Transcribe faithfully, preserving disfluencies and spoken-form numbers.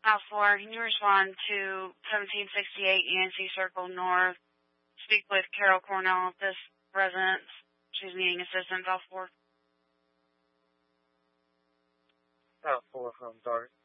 House four, can you respond to seventeen sixty-eight Yancey Circle North? Speak with Carol Cornell at this residence. She's needing assistance. House four. House four from Dark.